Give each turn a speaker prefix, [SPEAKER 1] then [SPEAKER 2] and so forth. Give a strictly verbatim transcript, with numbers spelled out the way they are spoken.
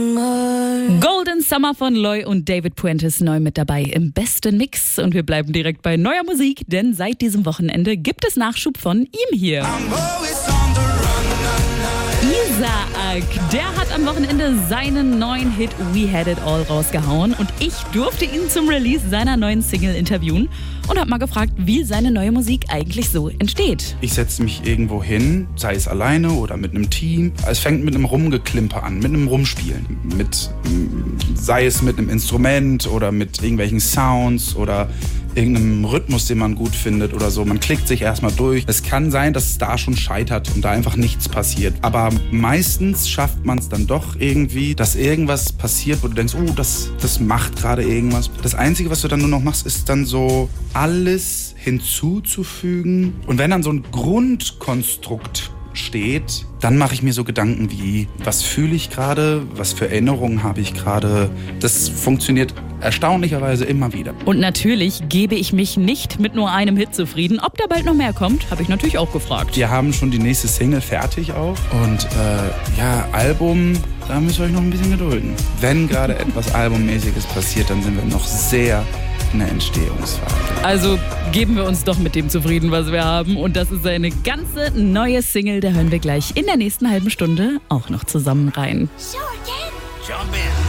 [SPEAKER 1] Golden Summer von Loy und David Puentes neu mit dabei im besten Mix. Und wir bleiben direkt bei neuer Musik, denn seit diesem Wochenende gibt es Nachschub von ihm hier. Isaac, der hat am Wochenende seinen neuen Hit We Had It All rausgehauen und ich durfte ihn zum Release seiner neuen Single interviewen und habe mal gefragt, wie seine neue Musik eigentlich so entsteht.
[SPEAKER 2] Ich setze mich irgendwo hin, sei es alleine oder mit einem Team. Es fängt mit einem Rumgeklimper an, mit einem Rumspielen. Mit, sei es mit einem Instrument oder mit irgendwelchen Sounds oder irgendeinem Rhythmus, den man gut findet oder so. Man klickt sich erstmal durch. Es kann sein, dass es da schon scheitert und da einfach nichts passiert. Aber meistens schafft man es dann doch irgendwie, dass irgendwas passiert, wo du denkst, oh, das, das macht gerade irgendwas. Das Einzige, was du dann nur noch machst, ist dann so alles hinzuzufügen. Und wenn dann so ein Grundkonstrukt steht, dann mache ich mir so Gedanken wie, was fühle ich gerade, was für Erinnerungen habe ich gerade. Das funktioniert erstaunlicherweise immer wieder.
[SPEAKER 1] Und natürlich gebe ich mich nicht mit nur einem Hit zufrieden. Ob da bald noch mehr kommt, habe ich natürlich auch gefragt.
[SPEAKER 2] Wir haben schon die nächste Single fertig auch. Und äh, ja, Album, da müsst ihr euch noch ein bisschen gedulden. Wenn gerade etwas Albummäßiges passiert, dann sind wir noch sehr in der Entstehungsphase.
[SPEAKER 1] Also geben wir uns doch mit dem zufrieden, was wir haben. Und das ist eine ganze neue Single. Da hören wir gleich in der nächsten halben Stunde auch noch zusammen rein.
[SPEAKER 3] Sure can. Jump in.